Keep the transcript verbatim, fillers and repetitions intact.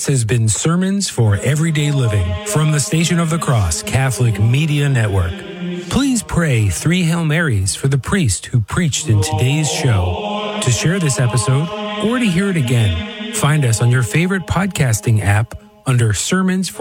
has been Sermons for Everyday Living from the Station of the Cross Catholic Media Network. Please pray three Hail Marys for the priest who preached in today's show. To share this episode or to hear it again, find us on your favorite podcasting app under Sermons for